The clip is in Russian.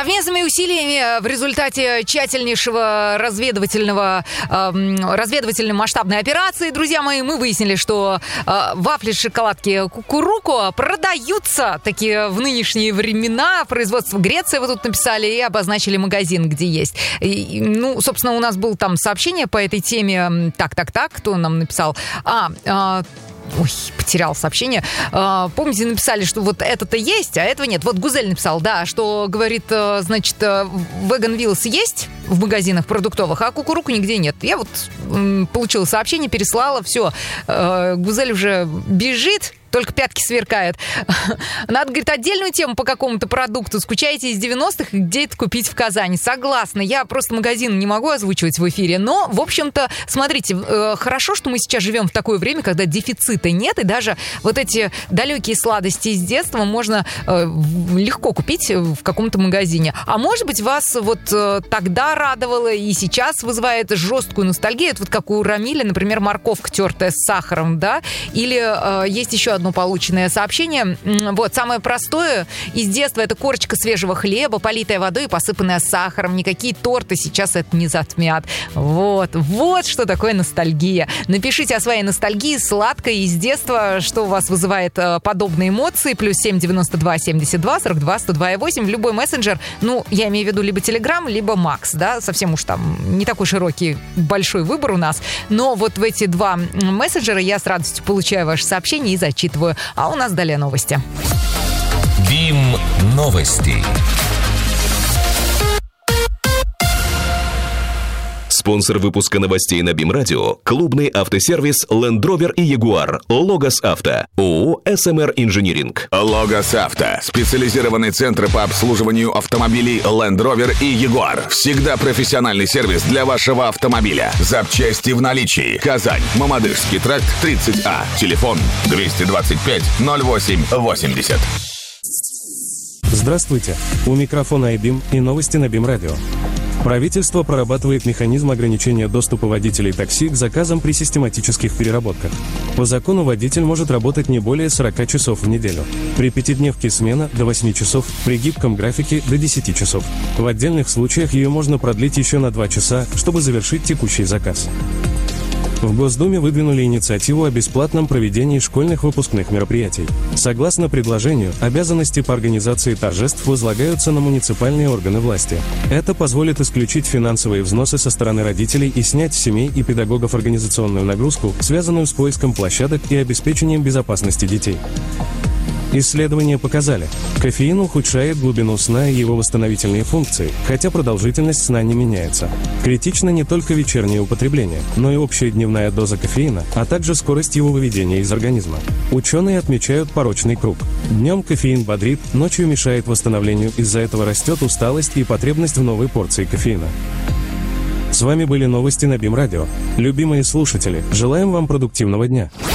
Совместными усилиями в результате тщательнейшего разведывательной масштабной операции, друзья мои, мы выяснили, что вафли, шоколадки Кукуруко продаются такие в нынешние времена. Производство Греции вы тут написали и обозначили магазин, где есть. Собственно, у нас было там сообщение по этой теме. Так, кто нам написал? Потерял сообщение. Помните, написали, что вот это-то есть, а этого нет. Вот Гузель написал, да, что, говорит, значит, Vegan Wheels есть в магазинах продуктовых, а Кукуруко нигде нет. Я вот получила сообщение, переслала, все. Гузель уже бежит, только пятки сверкает. Надо, говорит, отдельную тему по какому-то продукту. Скучаете из 90-х, где это купить в Казани? Согласна. Я просто магазин не могу озвучивать в эфире. Но, в общем-то, смотрите, хорошо, что мы сейчас живем в такое время, когда дефицита нет, и даже вот эти далекие сладости из детства можно легко купить в каком-то магазине. А может быть, вас вот тогда радовало и сейчас вызывает жесткую ностальгию. Это вот как у Рамиля, например, морковка тертая с сахаром, да? Или есть еще одно полученное сообщение. Вот, самое простое из детства — это корочка свежего хлеба, политая водой и посыпанная сахаром. Никакие торты сейчас это не затмят. Вот что такое ностальгия. Напишите о своей ностальгии сладкой из детства, что у вас вызывает подобные эмоции. +7 92 72 42 102 8 в любой мессенджер. Я имею в виду либо Telegram, либо Макс, да, совсем уж там не такой широкий, большой выбор у нас. Но вот в эти два мессенджера я с радостью получаю ваши сообщения и зачитываю. А у нас далее новости. БИМ новости. Спонсор выпуска новостей на БИМ Радио – клубный автосервис Land Rover и Jaguar. Логос Авто. ООО «СМР Инжиниринг». Логос Авто. Специализированный центр по обслуживанию автомобилей Land Rover и Jaguar. Всегда профессиональный сервис для вашего автомобиля. Запчасти в наличии. Казань. Мамадышский тракт, 30А. Телефон 225 08 80. Здравствуйте. У микрофона iBIM и новости на БИМ Радио. Правительство прорабатывает механизм ограничения доступа водителей такси к заказам при систематических переработках. По закону водитель может работать не более 40 часов в неделю. При пятидневке смена до 8 часов, при гибком графике до 10 часов. В отдельных случаях ее можно продлить еще на 2 часа, чтобы завершить текущий заказ. В Госдуме выдвинули инициативу о бесплатном проведении школьных выпускных мероприятий. Согласно предложению, обязанности по организации торжеств возлагаются на муниципальные органы власти. Это позволит исключить финансовые взносы со стороны родителей и снять с семей и педагогов организационную нагрузку, связанную с поиском площадок и обеспечением безопасности детей. Исследования показали, кофеин ухудшает глубину сна и его восстановительные функции, хотя продолжительность сна не меняется. Критично не только вечернее употребление, но и общая дневная доза кофеина, а также скорость его выведения из организма. Ученые отмечают порочный круг. Днем кофеин бодрит, ночью мешает восстановлению, из-за этого растет усталость и потребность в новой порции кофеина. С вами были новости на БИМ Радио. Любимые слушатели, желаем вам продуктивного дня.